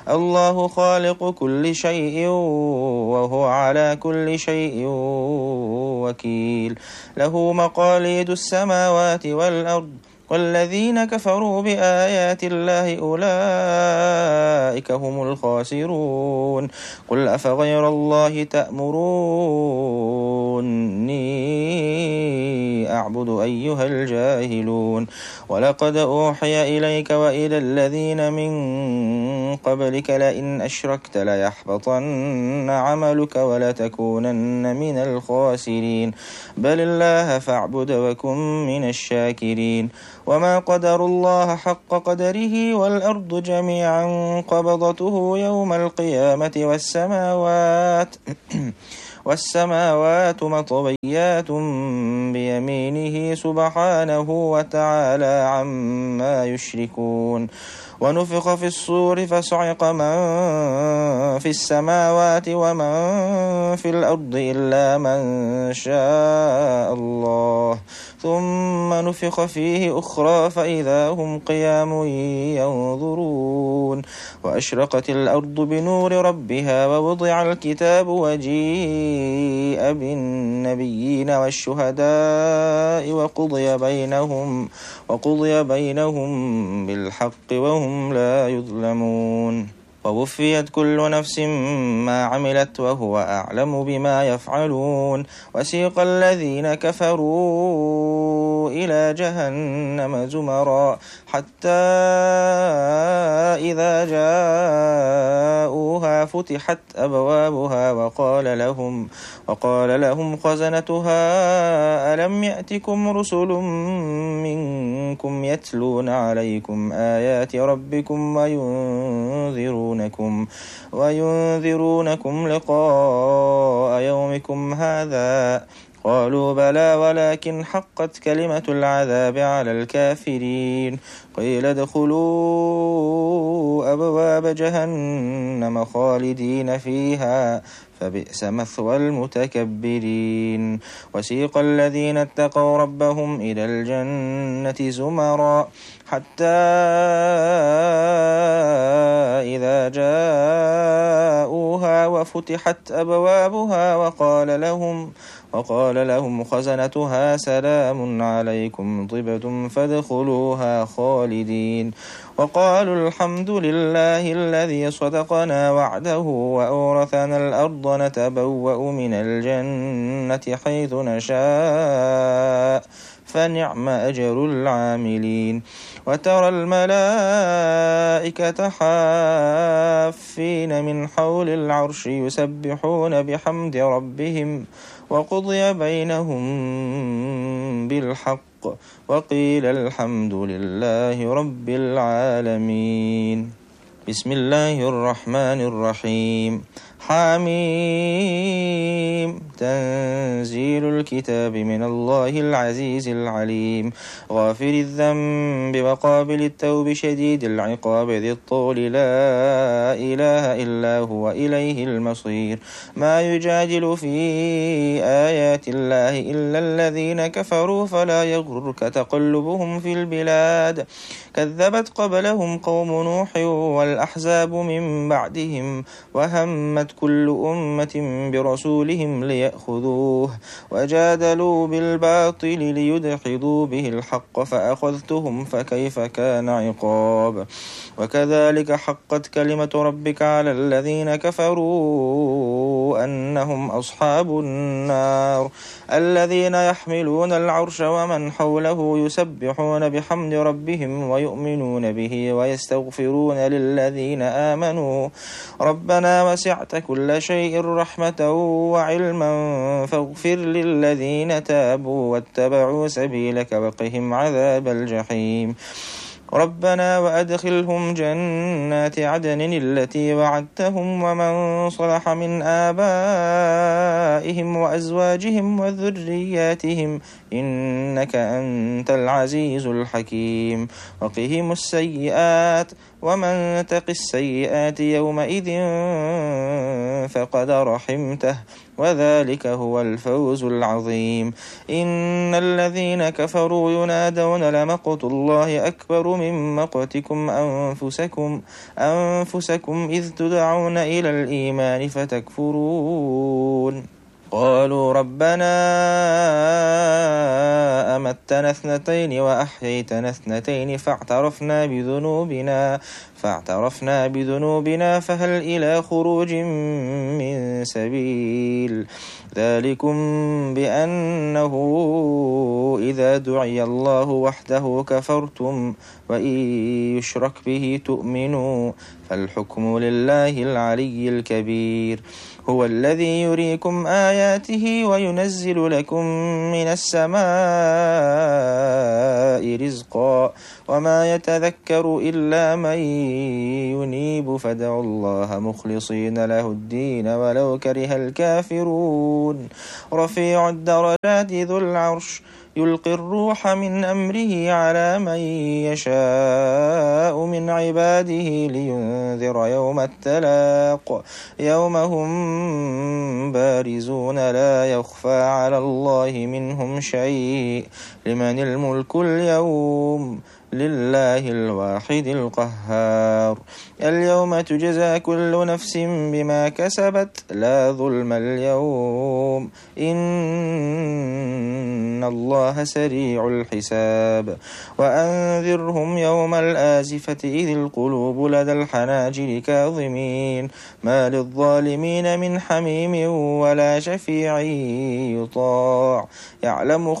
الله خالق كل شيء وهو على كل شيء وكيل. له مقاليد السماوات والأرض والذين كفروا بآيات الله أولئك هم الخاسرون. قل أفغير الله تأمروني أعبد أيها الجاهلون. ولقد أوحي إليك وإلى الذين من قبلك لئن أشركت ليحبطن عملك ولتكونن من الخاسرين. بل الله فاعبد وكن من الشاكرين. وما قدروا الله حق قدره والأرض جميعا قبضته يوم القيامة والسماوات مطويات بيمينه سبحانه وتعالى عما يشركون. ونفخ في الصور فصعق من في السماوات ومن في الأرض إلا من شاء الله ثم نفخ فيه أخرى فإذا هم قيام ينظرون. وأشرقت الأرض بنور ربها ووضع الكتاب وجيء بالنبيين والشهداء وقضي بينهم بالحق وهم لا يظلمون. ووفيت كل نفس ما عملت وهو أعلم بما يفعلون. وسيق الذين كفروا إلى جهنم زمرا حتى إذا جاءوها فتحت أبوابها وقال لهم خزنتها ألم يأتكم رسل منكم يتلون عليكم آيات ربكم وينذرونكم لقاء يومكم هذا؟ قالوا بلى ولكن حقت كلمة العذاب على الكافرين. قيل ادخلوا أبواب جهنم خالدين فيها فبئس مثوى المتكبرين. وسيق الذين اتقوا ربهم إلى الجنة زمرا حتى إذا جاءوها وفتحت أبوابها وقال لهم خزنتها سلام عليكم طبتم فادخلوها خالدين. وقالوا الحمد لله الذي صدقنا وعده وأورثنا الأرض نتبوأ من الجنة حيث نشاء فنعم أجر العاملين. وترى الملائكة حافين من حول العرش يسبحون بحمد ربهم وقضي بينهم بالحق وقيل الحمد لله رب العالمين. بسم الله الرحمن الرحيم. حميم. تنزيل الكتاب من الله العزيز العليم غافر الذنب وقابل التوب شديد العقاب ذي الطول لا إله إلا هو إليه المصير. ما يجادل في آيات الله إلا الذين كفروا فلا يغررك تقلبهم في البلاد. كذبت قبلهم قوم نوح والأحزاب من بعدهم وهمت كل أمة برسولهم ليأخذوه وجادلوا بالباطل ليدحضوا به الحق فأخذتهم فكيف كان عقاب. وكذلك حقت كلمة ربك على الذين كفروا أنهم أصحاب النار الذين يحملون العرش ومن حوله يسبحون بحمد ربهم ويؤمنون به ويستغفرون للذين آمنوا ربنا وسعت كل شيء رحمة وعلما فاغفر للذين تابوا واتبعوا سبيلك وقهم عذاب الجحيم. ربنا وأدخلهم جنات عدن التي وعدتهم ومن صلح من آبائهم وأزواجهم وذرياتهم إنك أنت العزيز الحكيم. وقهم السيئات ومن تق السيئات يومئذ فقد رحمته وذلك هو الفوز العظيم. إن الذين كفروا ينادون لمقت الله أكبر من مقتكم أنفسكم إذ تدعون إلى الإيمان فتكفرون. قالوا ربنا أمتنا اثنتين وأحييتنا اثنتين فاعترفنا بذنوبنا فهل إلى خروج من سبيل. ذلكم بأنه إذا دعي الله وحده كفرتم وإن يشرك به تؤمنوا فالحكم لله العلي الكبير. هو الذي يريكم آياته وينزل لكم من السماء رزقا وما يتذكر إلا من ينيب فادعوا الله مخلصين له الدين ولو كره الكافرون. رفيع الدرجات ذو العرش يلقي الروح من أمره على من يشاء من عباده لينذر يوم التلاق يوم هم بارزون لا يخفى على الله منهم شيء. لمن الملك اليوم لله الواحد القهار. اليوم تجزى كل نفس بما كسبت لا ظلم اليوم إن الله سريع الحساب. وأنذرهم يوم الآزفة إذ القلوب لدى الحناجر كاظمين ما للظالمين من حميم ولا شفيع يطاع يعلم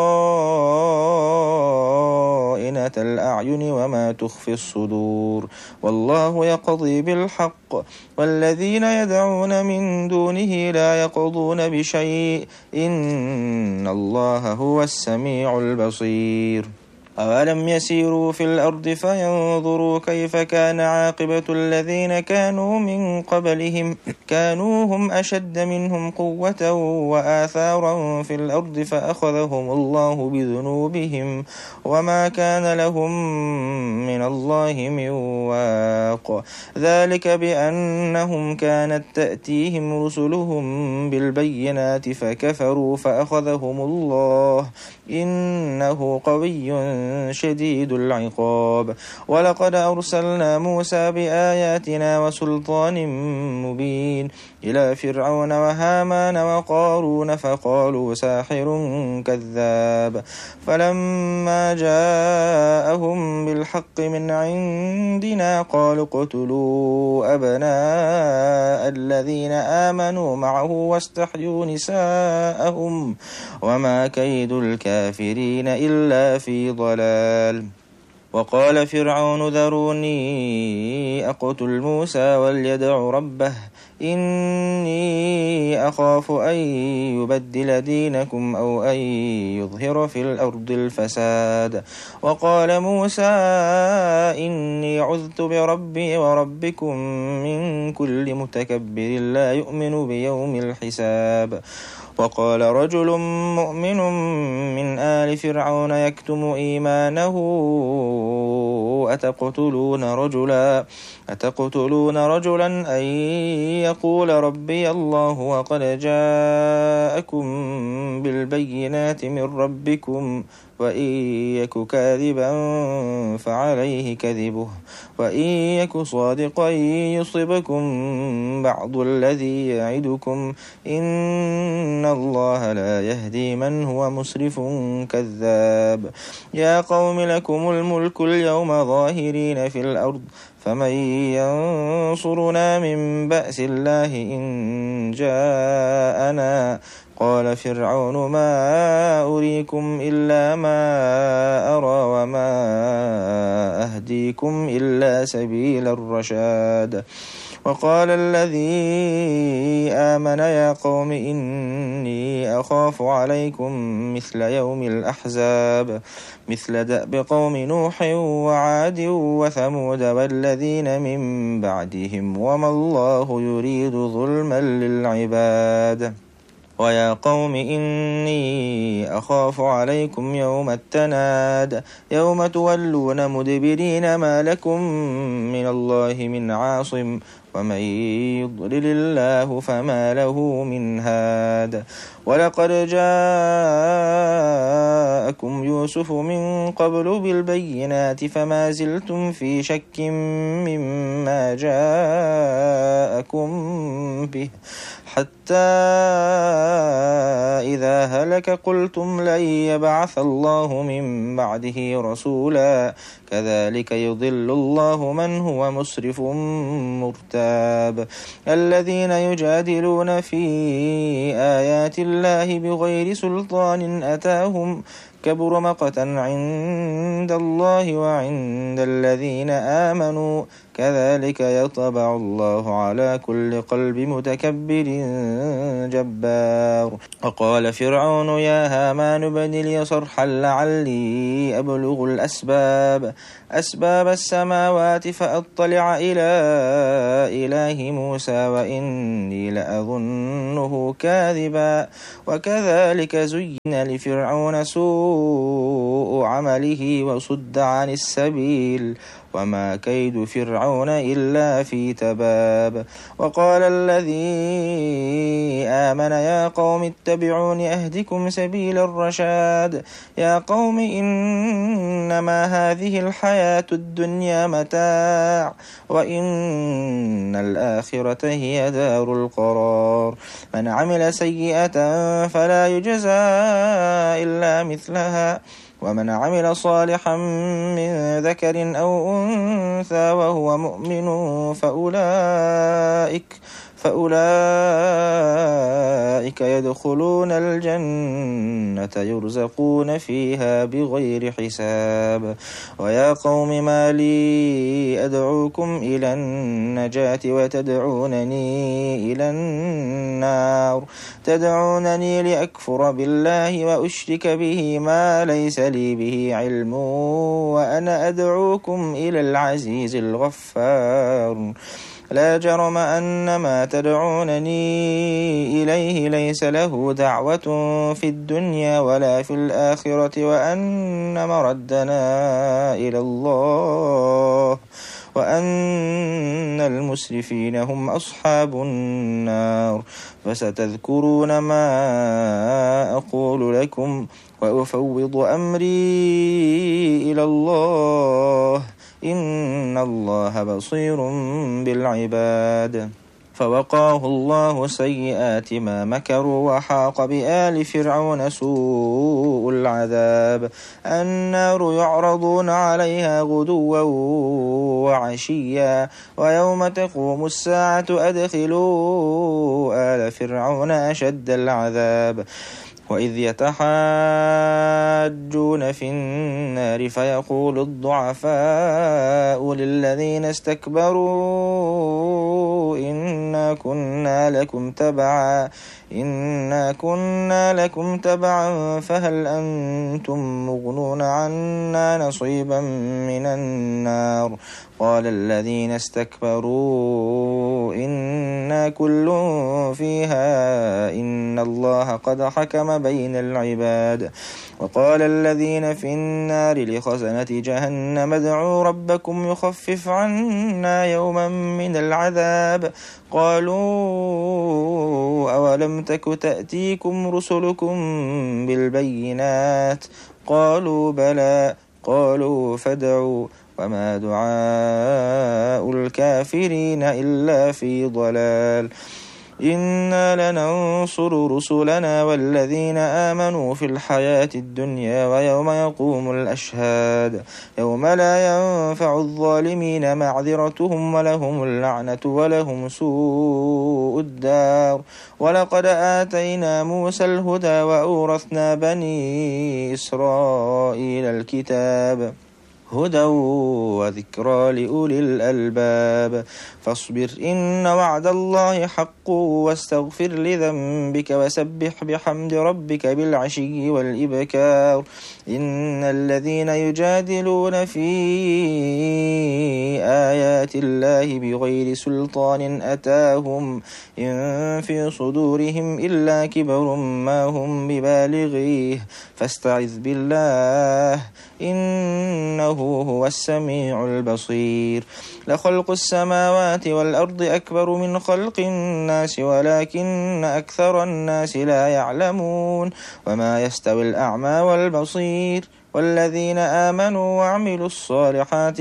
خائنة الأعين وما تخفي الصدور والله يقضي بالحق والذين يدعون من دونه لا يقضون بشيء إن الله هو السميع البصير. أولم يسيروا في الأرض فينظروا كيف كان عاقبة الذين كانوا من قبلهم كانوا هم أشد منهم قوة وآثارا في الأرض فأخذهم الله بذنوبهم وما كان لهم من الله من واق. ذلك بأنهم كانت تأتيهم رسلهم بالبينات فكفروا فأخذهم الله إنه قوي شديد العقاب. ولقد أرسلنا موسى بآياتنا وسلطان مبين إلى فرعون وهامان وقارون فقالوا ساحر كذاب. فلما جاءهم بالحق من عندنا قالوا اقتلوا أبناء الذين آمنوا معه واستحيوا نساءهم وما كيد الكافرين إلا في ضلال. وقال فرعون ذروني أقتل موسى وليدع ربه إني أخاف أن يبدل دينكم أو أن يظهر في الأرض الفساد. وقال موسى إني عذت بربي وربكم من كل متكبر لا يؤمن بيوم الحساب. وقال رجل مؤمن من آل فرعون يكتم إيمانه أتقتلون رجلا أن يقول ربي الله وقد جاءكم بالبينات من ربكم وإن يك كاذبا فعليه كذبه وإن يك صادقا يصبكم بعض الذي يعدكم إن الله لا يهدي من هو مسرف كذاب. يا قوم لكم الملك اليوم ظاهرين في الأرض فمن ينصرنا من بأس الله إن جاءنا. قال فرعون ما أريكم إلا ما أرى وما أهديكم إلا سبيل الرشاد. وقال الذي آمن يا قوم إني أخاف عليكم مثل يوم الأحزاب مثل دأب قوم نوح وعاد وثمود والذين من بعدهم وما الله يريد ظلما للعباد. ويا قوم إني أخاف عليكم يوم التناد يوم تولون مدبرين ما لكم من الله من عاصم ومن يضلل الله فما له من هاد ولقد جاءكم يوسف من قبل بالبينات فما زلتم في شك مما جاءكم به حتى إذا هلك قلتم لن يبعث الله من بعده رسولا كذلك يضل الله من هو مسرف مرتاب الذين يجادلون في آيات الله بغير سلطان أتاهم كبر مقتا عند الله وعند الذين آمنوا كذلك يطبع الله على كل قلب متكبر جبار وقال فرعون يا هامان ابن لي صرحا لعلي أبلغ أسباب السماوات فأطلع إلى إله موسى وإني لأظنه كاذبا وكذلك زين لفرعون سوء عمله وصد عن السبيل وما كيد فرعون إلا في تباب وقال الذي آمن يا قوم اتبعون أهدكم سبيل الرشاد يا قوم إنما هذه الحياة الدنيا متاع وإن الآخرة هي دار القرار من عمل سيئة فلا يجزى إلا مثلها ومن عمل صالحا من ذكر أو أنثى وهو مؤمن فأولئك يدخلون الجنة يرزقون فيها بغير حساب ويا قوم ما لي أدعوكم إلى النجاة وتدعونني إلى النار تدعونني لأكفر بالله وأشرك به ما ليس لي به علم وأنا أدعوكم إلى العزيز الغفار لا جرم أن ما تدعونني إليه ليس له دعوة في الدنيا ولا في الآخرة وأن مردنا إلى الله وأن المسرفين هم أصحاب النار فستذكرون ما أقول لكم وأفوض أمري إلى الله إن الله بصير بالعباد فوقاه الله سيئات ما مكروا وحاق بآل فرعون سوء العذاب النار يعرضون عليها غدوا وعشيا ويوم تقوم الساعة أدخلوا آل فرعون أشد العذاب وإذ يتحاجون في النار فيقول الضعفاء للذين استكبروا إنا كنا لكم تبعا فهل أنتم مغنون عنا نصيبا من النار قال الذين استكبروا إنا كل فيها إن الله قد حكم بين العباد وقال الذين في النار لخزنة جهنم ادعوا ربكم يخفف عنا يوما من العذاب قالوا أولم تك تأتيكم رسلكم بالبينات قالوا بلى قالوا فادعوا وما دعاء الكافرين إلا في ضلال إنا لننصر رسلنا والذين آمنوا في الحياة الدنيا ويوم يقوم الأشهاد يوم لا ينفع الظالمين معذرتهم ولهم اللعنة ولهم سوء الدار ولقد آتينا موسى الهدى وأورثنا بني إسرائيل الكتاب هدى وذكرى لأولي الألباب فاصبر إن وعد الله حق واستغفر لذنبك وسبح بحمد ربك بالعشي والإبكار إن الذين يجادلون في آيات الله بغير سلطان أتاهم إن في صدورهم إلا كبر ما هم ببالغيه فاستعذ بالله إنه هو السميع البصير لخلق السماوات والأرض أكبر من خلق الناس ولكن أكثر الناس لا يعلمون وما يستوي الأعمى والبصير والذين آمنوا وعملوا الصالحات